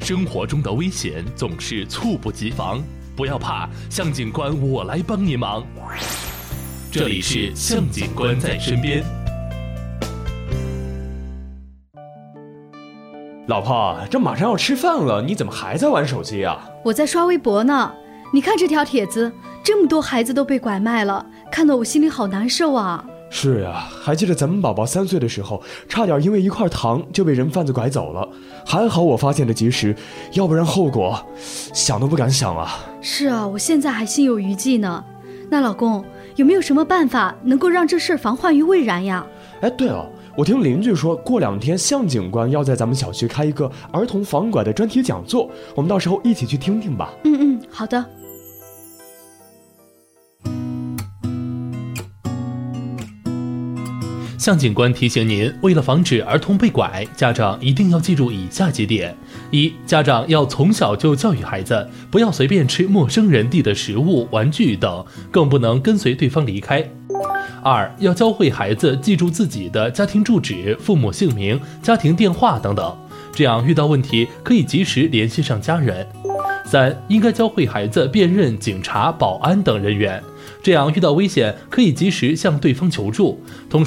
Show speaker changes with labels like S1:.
S1: 生活中的危险总是猝不及防，不要怕，向警官我来帮你忙。这里是向警官在身边。
S2: 老婆，这马上要吃饭了，你怎么还在玩手机啊？
S3: 我在刷微博呢。你看这条帖子，这么多孩子都被拐卖了，看得我心里好难受啊。
S2: 是呀，还记得咱们宝宝3岁的时候，差点因为一块糖就被人贩子拐走了，还好我发现的及时，要不然后果想都不敢想啊。
S3: 是啊，我现在还心有余悸呢。那老公，有没有什么办法能够让这事防患于未然呀？
S2: 哎，对了，我听邻居说过2天向警官要在咱们小区开一个儿童防拐的专题讲座，我们到时候一起去听听吧。
S3: 好的。
S1: 向警官提醒您，为了防止儿童被拐，家长一定要记住以下几点：一、家长要从小就教育孩子，不要随便吃陌生人递的食物、玩具等，更不能跟随对方离开。2、要教会孩子记住自己的家庭住址、父母姓名、家庭电话等等，这样遇到问题可以及时联系上家人。3、应该教会孩子辨认警察、保安等人员，这样遇到危险可以及时向对方求助，同时